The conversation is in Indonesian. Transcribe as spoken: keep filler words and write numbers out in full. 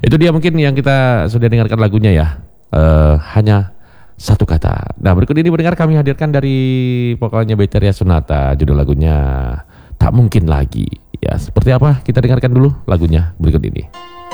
Itu dia mungkin yang kita sudah dengarkan lagunya ya. Uh, hanya satu kata. Nah, berikut ini mendengar kami hadirkan dari vokalnya Betharia Sonata, judul lagunya Tak Mungkin Lagi. Ya, seperti apa? Kita dengarkan dulu lagunya berikut ini.